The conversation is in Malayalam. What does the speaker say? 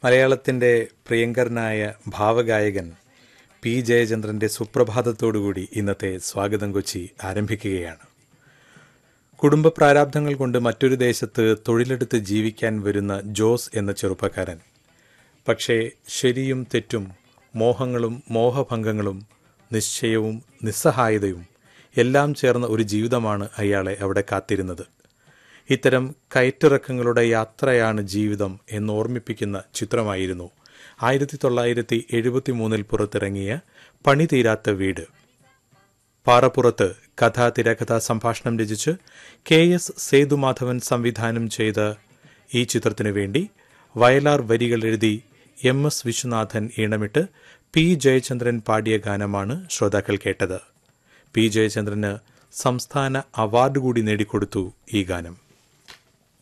മലയാളത്തിൻ്റെ പ്രിയങ്കരനായ ഭാവഗായകൻ പി ജയചന്ദ്രൻ്റെ സുപ്രഭാതത്തോടുകൂടി ഇന്നത്തെ സ്വാഗതം കൊച്ചി ആരംഭിക്കുകയാണ്. കുടുംബ പ്രാരാബ്ധങ്ങൾ കൊണ്ട് മറ്റൊരു ദേശത്ത് തൊഴിലെടുത്ത് ജീവിക്കാൻ വരുന്ന ജോസ് എന്ന ചെറുപ്പക്കാരൻ. പക്ഷേ ശരിയും തെറ്റും, മോഹങ്ങളും മോഹഭംഗങ്ങളും, നിശ്ചയവും നിസ്സഹായതയും എല്ലാം ചേർന്ന ഒരു ജീവിതമാണ് അയാളെ അവിടെ കാത്തിരുന്നത്. ഇത്തരം കയറ്റിറക്കങ്ങളുടെ യാത്രയാണ് ജീവിതം എന്നോർമ്മിപ്പിക്കുന്ന ചിത്രമായിരുന്നു 1973 പുറത്തിറങ്ങിയ പണി തീരാത്ത വീട്. പാറപ്പുറത്ത് കഥാ തിരക്കഥാ സംഭാഷണം രചിച്ച് KS സേതുമാധവൻ സംവിധാനം ചെയ്ത ഈ ചിത്രത്തിനു വേണ്ടി വയലാർ വരികൾ എഴുതി MS വിശ്വനാഥൻ ഈണമിട്ട് പി ജയചന്ദ്രൻ പാടിയ ഗാനമാണ് ശ്രോതാക്കൾ കേട്ടത്. പി ജയചന്ദ്രന് സംസ്ഥാന അവാർഡ് കൂടി നേടിക്കൊടുത്തു ഈ ഗാനം.